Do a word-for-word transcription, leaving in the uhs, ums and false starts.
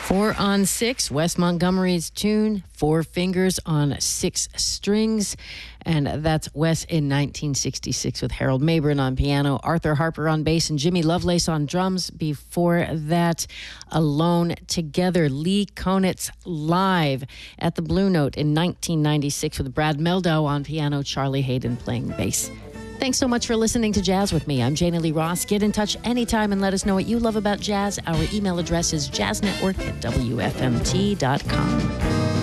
Four on Six, Wes Montgomery's tune, Four Fingers on Six Strings. And that's Wes in nineteen sixty-six with Harold Mabern on piano, Arthur Harper on bass, and Jimmy Lovelace on drums. Before that, Alone Together, Lee Konitz live at the Blue Note in nineteen ninety-six with Brad Meldau on piano, Charlie Hayden playing bass. Thanks so much for listening to Jazz with me. I'm Jana Lee Ross. Get in touch anytime and let us know what you love about jazz. Our email address is jazznetwork at W F M T dot com.